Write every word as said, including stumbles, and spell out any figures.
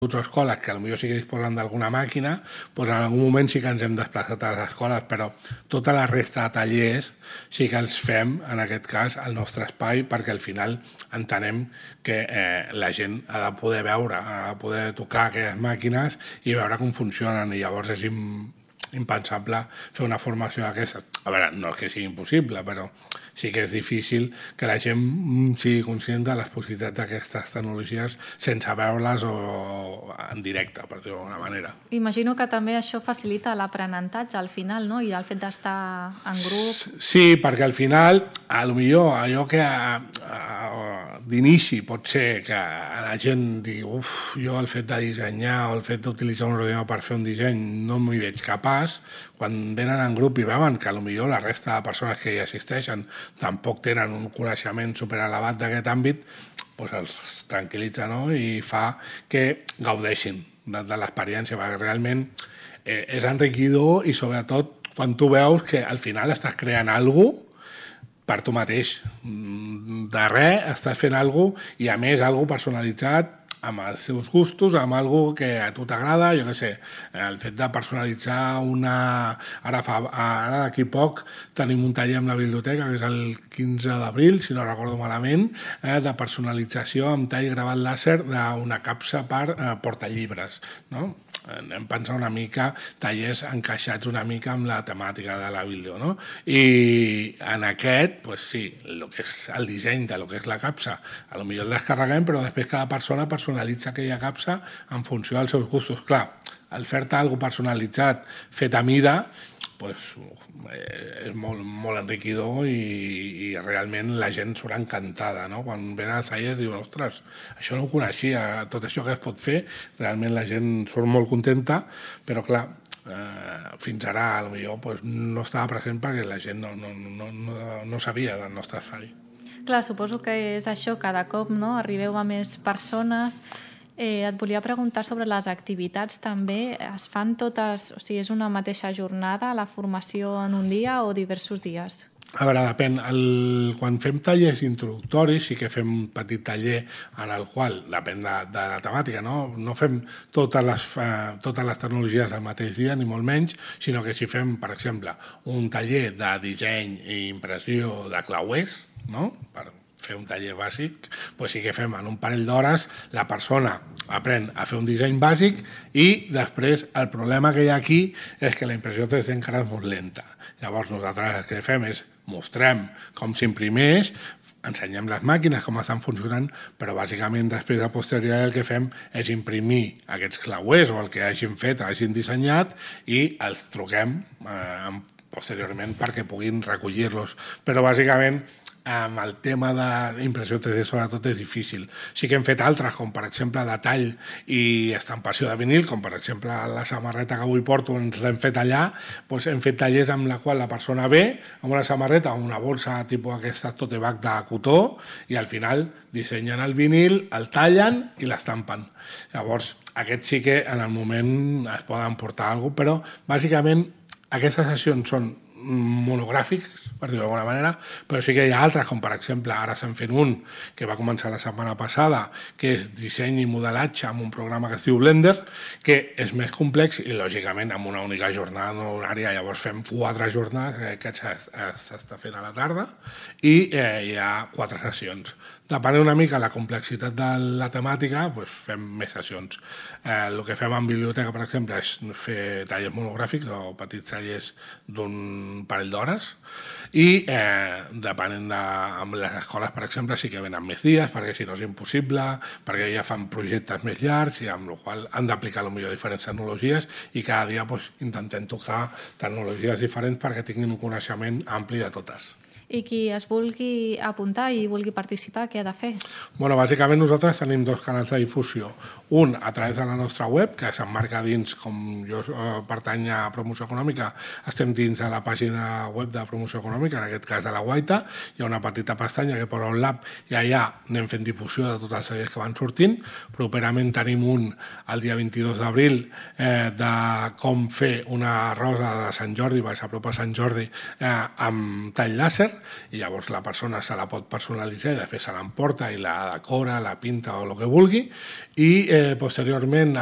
o escoles que potser sí que disposen d'alguna màquina, doncs en algun moment sí que ens hem desplaçat a les escoles, però tota la resta de tallers sí que els fem, en aquest cas, al nostre espai, perquè al final entenem que eh, la gent ha de poder veure, ha de poder tocar aquelles màquines i veure com funcionen, i llavors és im impensable fer una formació d'aquesta. A veure, no és que sigui impossible, però sí que és difícil que la gent sigui conscient de les possibilitats d'aquestes tecnologies sense veure-les o en directe, per dir-ho d'alguna manera. Imagino que també això facilita l'aprenentatge al final, no? I el fet d'estar en grup... Sí, perquè al final, a lo millor allò que d'inici pot ser que la gent digui uf, jo el fet de dissenyar o el fet d'utilitzar un ordinador per fer un disseny no m'hi veig capaç, quan venen en grup i veuen que potser la resta de persones que hi assisteixen tampoc tenen un coneixement superelevat d'aquest àmbit, doncs els tranquil·litza, no? I fa que gaudeixin de, de l'experiència, perquè realment eh, és enriquidor i sobretot quan tu veus que al final estàs creant alguna cosa per tu mateix. De res estàs fent alguna cosa i a més alguna cosa personalitzat amb els seus gustos, amb alguna que a tu t'agrada, jo què sé, el fet de personalitzar una... Ara, fa... Ara d'aquí poc tenim un taller amb la biblioteca, que és el quinze d'abril, si no recordo malament, eh, de personalització amb tall gravat làser d'una capsa per eh, portallibres, no? Hem pensat una mica tallers encaixats una mica amb la temàtica de la biblio, no? I en aquest, pues sí, el que és el disseny de lo que és la capsa, a lo millor el descarreguem, però després cada persona personalitza aquella capsa en funció dels seus gustos. Clar, al fer-te alguna personalitzat, fet a mida, pues, és molt, molt enriquidor i, i realment la gent surt encantada, no? Quan venen als tallers diuen, ostres, això no ho coneixia, tot això que es pot fer, realment la gent surt molt contenta, però clar, eh, fins ara potser pues, no estava present perquè la gent no, no, no, no, no sabia del nostre espai. Clar, suposo que és això, cada cop, no? Arribeu a més persones. Eh, et volia preguntar sobre les activitats també. Es fan totes, o sigui, és una mateixa jornada, la formació en un dia o diversos dies? A veure, depèn. El, quan fem tallers introductoris sí que fem un petit taller en el qual, depèn de, de la temàtica, no, no fem totes les, eh, totes les tecnologies al mateix dia, ni molt menys, sinó que si fem, per exemple, un taller de disseny i impressió de clauers, no?, per fer un taller bàsic, doncs sí que fem en un parell d'hores, la persona aprèn a fer un disseny bàsic i després el problema que hi ha aquí és que la impressió tres D encara és molt lenta. Llavors nosaltres el que fem és mostrem com s'imprimeix, ensenyem les màquines com estan funcionant, però bàsicament després a posteriori el que fem és imprimir aquests clauers o el que hagin fet, hagin dissenyat i els truquem eh, posteriorment perquè puguin recollir-los. Però bàsicament amb el tema d'impressió tres D sobretot és difícil. Sí que hem fet altres, com per exemple de tall i estampació de vinil, com per exemple la samarreta que avui porto ens l'hem fet allà, doncs hem fet tallers amb la qual la persona ve amb una samarreta o una bolsa tipus aquesta tote bag de cotó i al final dissenyen el vinil, el tallen i l'estampen. Llavors aquests sí que en el moment es poden portar alguna cosa, però bàsicament aquestes sessions són monogràfics, per dir-ho d'alguna manera, però sí que hi ha altres, com per exemple ara estem fent un que va començar la setmana passada, que és disseny i modelatge amb un programa que es diu Blender, que és més complex i lògicament amb una única jornada no horària, llavors fem quatre jornades que s'està fent a la tarda i eh, hi ha quatre sessions. Depenent una mica la complexitat de la temàtica, doncs fem més sessions. Eh, el que fem en biblioteca, per exemple, és fer tallers monogràfics o petits tallers d'un parell d'hores i eh, depenent de amb les escoles, per exemple, sí que venen més dies perquè si no és impossible, perquè ja fan projectes més llargs i amb la qual han d'aplicar potser diferents tecnologies i cada dia doncs, intentem tocar tecnologies diferents perquè tinguin un coneixement ampli de totes. I qui es vulgui apuntar i vulgui participar, què ha de fer? Bueno, bàsicament nosaltres tenim dos canals de difusió. Un a través de la nostra web, que s'emmarca dins, com jo eh, pertany a Promoció Econòmica, estem dins de la pàgina web de Promoció Econòmica, en aquest cas de la Guaita, hi ha una petita pestanya que posa un lab i allà anem fent difusió de tots els tallers que van sortint. Properament tenim un el dia vint-i-dos d'abril eh, de com fer una rosa de Sant Jordi, perquè s'apropa Sant Jordi, eh, amb tall làser, i llavors la persona se la pot personalitzar i després se l'emporta i la decora, la pinta o el que vulgui, i eh, posteriorment